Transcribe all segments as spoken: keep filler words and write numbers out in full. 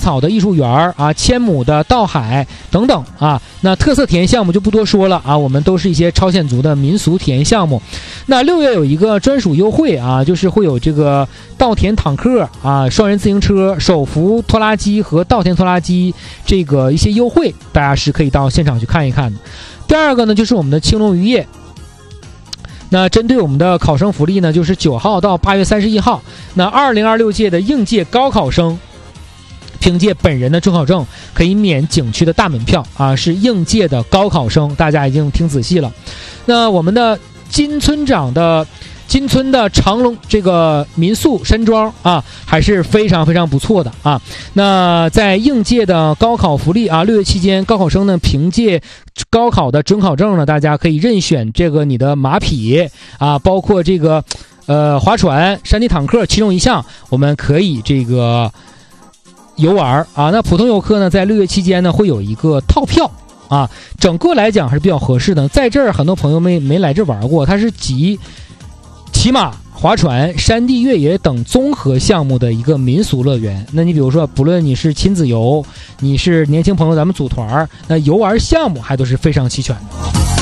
草的艺术园啊，千亩的稻海等等啊。那特色体验项目就不多说了啊，我们都是一些超险族的民俗体验项目。那六月有一个专属优惠啊，就是会有这个稻田坦克啊、双人自行车、手扶拖拉机和稻田拖拉机这个一些优惠，大家是可以到现场去看一看的。第二个呢，就是我们的青龙渔业。那针对我们的考生福利呢，就是九号到八月三十一号，那二零二六届的应届高考生凭借本人的准考证可以免景区的大门票啊，是应届的高考生，大家已经听仔细了。那我们的金村长的金村的长隆这个民宿山庄啊，还是非常非常不错的啊。那在应届的高考福利啊，六月期间，高考生呢凭借高考的准考证呢，大家可以任选这个你的马匹啊，包括这个呃划船、山地坦克其中一项，我们可以这个游玩啊。那普通游客呢，在六月期间呢会有一个套票啊，整个来讲还是比较合适的。在这儿很多朋友没没来这玩过，它是集骑马、划船、山地越野等综合项目的一个民俗乐园。那你比如说，不论你是亲子游，你是年轻朋友，咱们组团，那游玩项目还都是非常齐全的。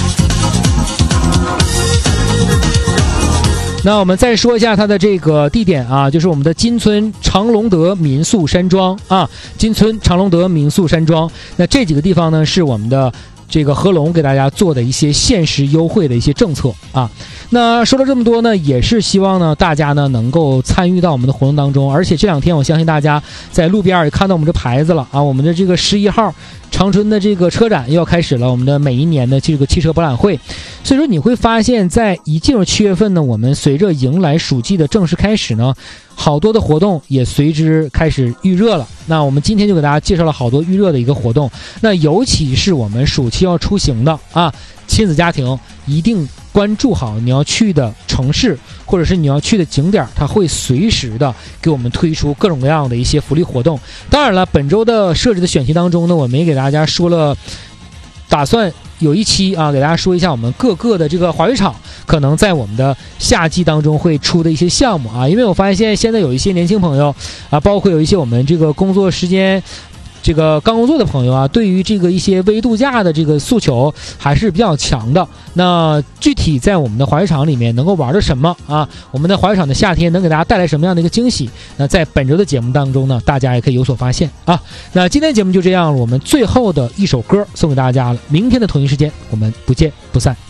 那我们再说一下它的这个地点啊，就是我们的金村长隆德民宿山庄啊，金村长隆德民宿山庄。那这几个地方呢，是我们的这个合龙给大家做的一些限时优惠的一些政策啊。那说了这么多呢，也是希望呢大家呢能够参与到我们的活动当中。而且这两天我相信大家在路边也看到我们这牌子了啊，我们的这个十一号长春的这个车展又要开始了，我们的每一年的这个汽车博览会。所以说你会发现在一进入七月份呢，我们随着迎来暑季的正式开始呢，好多的活动也随之开始预热了。那我们今天就给大家介绍了好多预热的一个活动，那尤其是我们暑期要出行的啊，亲子家庭一定关注好你要去的城市或者是你要去的景点，它会随时的给我们推出各种各样的一些福利活动。当然了，本周的设置的选题当中呢，我们也给大家说了，打算有一期啊，给大家说一下我们各个的这个滑雪场可能在我们的夏季当中会出的一些项目啊。因为我发现现在有一些年轻朋友啊，包括有一些我们这个工作时间这个刚工作的朋友啊，对于这个一些微度假的这个诉求还是比较强的。那具体在我们的滑雪场里面能够玩的什么啊，我们的滑雪场的夏天能给大家带来什么样的一个惊喜，那在本周的节目当中呢，大家也可以有所发现啊。那今天节目就这样了，我们最后的一首歌送给大家了，明天的同一时间我们不见不散。